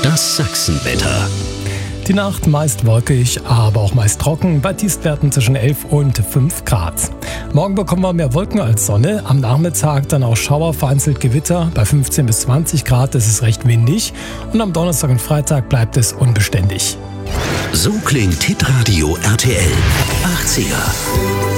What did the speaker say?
Das Sachsenwetter. Die Nacht meist wolkig, aber auch meist trocken, bei Tiefstwerten zwischen 11 und 5 Grad. Morgen bekommen wir mehr Wolken als Sonne, am Nachmittag dann auch Schauer, vereinzelt Gewitter, bei 15 bis 20 Grad ist es recht windig und am Donnerstag und Freitag bleibt es unbeständig. So klingt Hitradio RTL 80er.